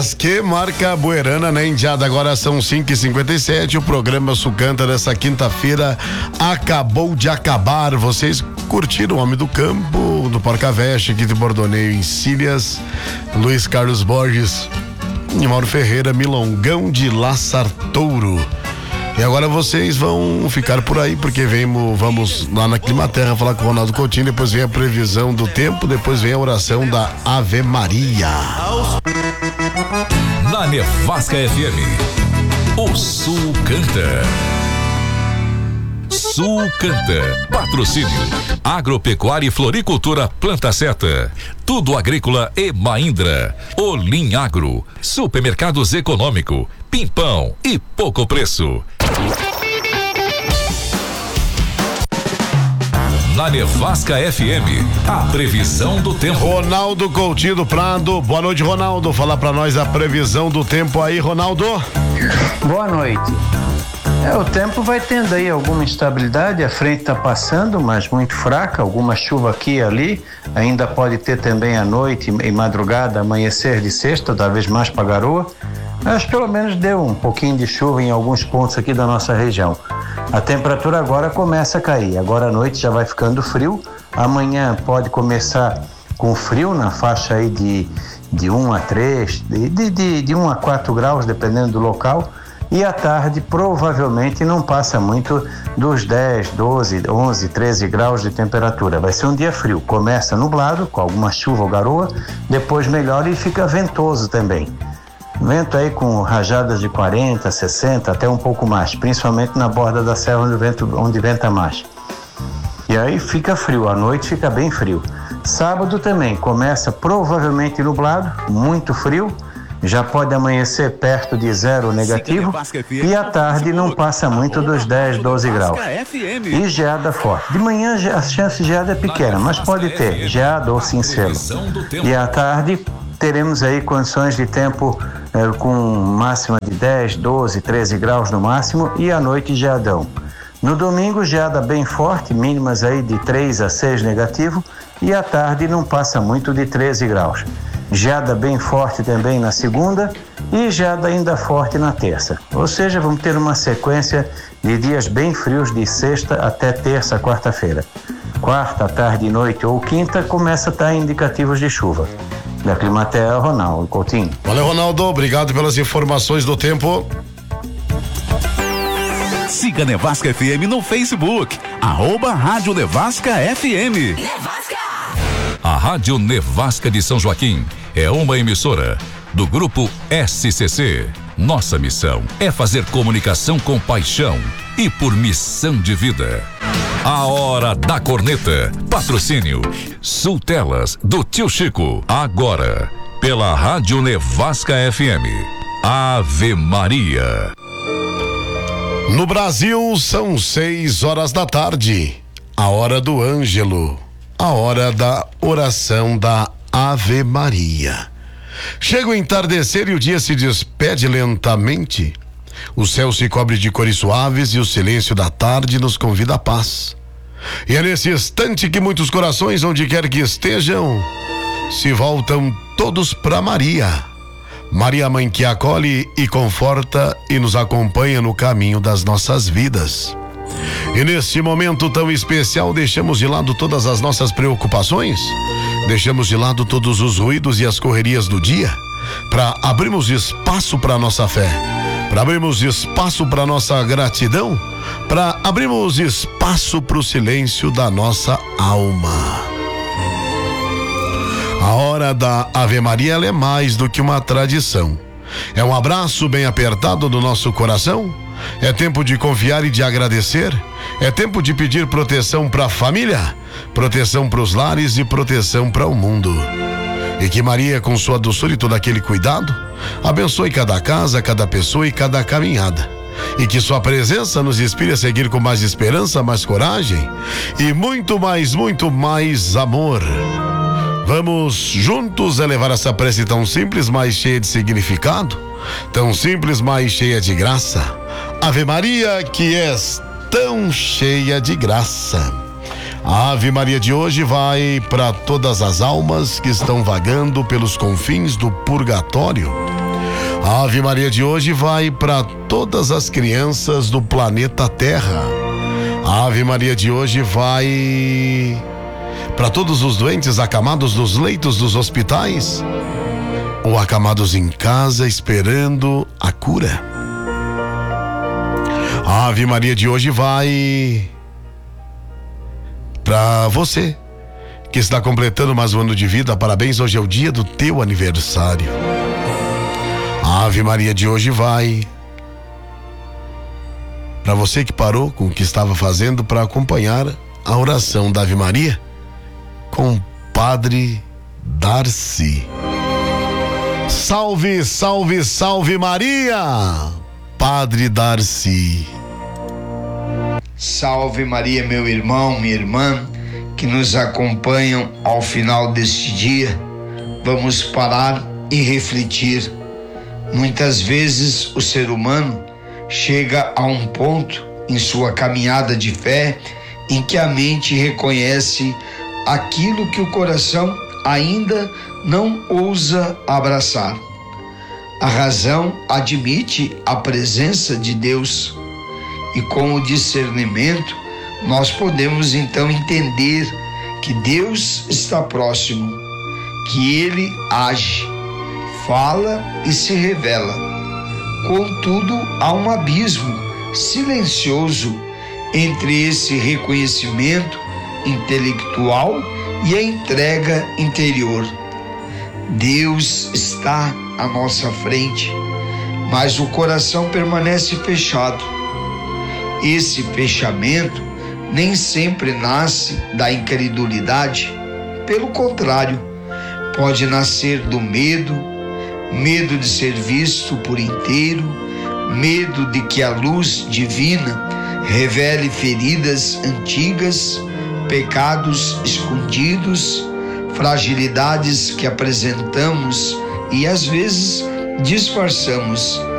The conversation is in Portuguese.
Mas que marca buerana, né, indiada? Agora são 5h57. O programa Sucanta dessa quinta-feira acabou de acabar. Vocês curtiram o Homem do Campo, do Porca-Véia, Chiquito Bordoneio em Cílias, Luiz Carlos Borges e Mauro Ferreira, Milongão de Laçartouro. E agora vocês vão ficar por aí, porque vamos lá na Climaterra falar com o Ronaldo Coutinho, depois vem a previsão do tempo, depois vem a oração da Ave Maria. Na Nevasca FM, o Sul Canta. Sul Canta. Patrocínio Agropecuária e Floricultura Planta Seta, Tudo Agrícola e Mahindra, Olim Agro, Supermercados Econômico, Pimpão e Pouco Preço. Na Nevasca FM, a previsão do tempo. Ronaldo Coutinho do Prado. Boa noite, Ronaldo. Fala pra nós a previsão do tempo aí, Ronaldo. Boa noite. O tempo vai tendo aí alguma instabilidade, a frente está passando, mas muito fraca, alguma chuva aqui e ali, ainda pode ter também à noite e madrugada, amanhecer de sexta, talvez mais para garoa, mas pelo menos deu um pouquinho de chuva em alguns pontos aqui da nossa região. A temperatura agora começa a cair, agora à noite já vai ficando frio, amanhã pode começar com frio na faixa aí de 1 a 3, de 1 a 4 graus, dependendo do local. E à tarde provavelmente não passa muito dos 10, 12, 11, 13 graus de temperatura. Vai ser um dia frio. Começa nublado, com alguma chuva ou garoa, depois melhora e fica ventoso também. Vento aí com rajadas de 40, 60, até um pouco mais, principalmente na borda da serra onde venta mais. E aí fica frio, à noite fica bem frio. Sábado também começa provavelmente nublado, muito frio. Já pode amanhecer perto de zero negativo e à tarde não passa muito dos 10, 12 graus. E geada forte. De manhã a chance de geada é pequena, mas pode ter geada ou cincelo. E à tarde teremos aí condições de tempo com máxima de 10, 12, 13 graus no máximo e à noite geadão. No domingo geada bem forte, mínimas aí de 3 a 6 negativo e à tarde não passa muito de 13 graus. Geada bem forte também na segunda e geada ainda forte na terça. Ou seja, vamos ter uma sequência de dias bem frios de sexta até terça, quarta-feira. Quarta, tarde, noite ou quinta começa a estar indicativos de chuva. Da Climaterra, Ronaldo Coutinho. Valeu, Ronaldo. Obrigado pelas informações do tempo. Siga Nevasca FM no Facebook. @Rádio Nevasca FM. Nevasca. A Rádio Nevasca de São Joaquim é uma emissora do Grupo SCC. Nossa missão é fazer comunicação com paixão e por missão de vida. A Hora da Corneta. Patrocínio Sultelas do Tio Chico. Agora, pela Rádio Nevasca FM. Ave Maria. No Brasil, são 6 horas da tarde. A hora do Ângelo. A hora da oração da Ave Maria. Chega o entardecer e o dia se despede lentamente. O céu se cobre de cores suaves e o silêncio da tarde nos convida à paz. E é nesse instante que muitos corações, onde quer que estejam, se voltam todos para Maria. Maria, mãe que acolhe e conforta e nos acompanha no caminho das nossas vidas. E nesse momento tão especial, deixamos de lado todas as nossas preocupações, deixamos de lado todos os ruídos e as correrias do dia, para abrirmos espaço para a nossa fé, para abrirmos espaço para a nossa gratidão, para abrirmos espaço para o silêncio da nossa alma. A hora da Ave Maria, ela é mais do que uma tradição. É um abraço bem apertado do nosso coração. É tempo de confiar e de agradecer. É tempo de pedir proteção para a família, proteção para os lares e proteção para o mundo. E que Maria, com sua doçura e todo aquele cuidado, abençoe cada casa, cada pessoa e cada caminhada. E que sua presença nos inspire a seguir com mais esperança, mais coragem e muito mais amor. Vamos juntos elevar essa prece tão simples, mas cheia de significado, tão simples, mas cheia de graça. Ave Maria, que és tão cheia de graça. A Ave Maria de hoje vai para todas as almas que estão vagando pelos confins do purgatório, A Ave Maria de hoje vai para todas as crianças do planeta Terra. A Ave Maria de hoje vai para todos os doentes acamados nos leitos dos hospitais ou acamados em casa esperando a cura. A Ave Maria de hoje vai para você que está completando mais um ano de vida. Parabéns, hoje é o dia do teu aniversário. A Ave Maria de hoje vai para você que parou com o que estava fazendo para acompanhar a oração da Ave Maria com o Padre Darcy. Salve, salve, salve Maria, Padre Darcy. Salve Maria, meu irmão, minha irmã, que nos acompanham ao final deste dia. Vamos parar e refletir. Muitas vezes o ser humano chega a um ponto em sua caminhada de fé em que a mente reconhece aquilo que o coração ainda não ousa abraçar. A razão admite a presença de Deus e com o discernimento nós podemos então entender que Deus está próximo, que Ele age, fala e se revela. Contudo, há um abismo silencioso entre esse reconhecimento intelectual e a entrega interior. Deus está à nossa frente, mas o coração permanece fechado. Esse fechamento nem sempre nasce da incredulidade, pelo contrário, pode nascer do medo de ser visto por inteiro, medo de que a luz divina revele feridas antigas, pecados escondidos, fragilidades que apresentamos e às vezes disfarçamos,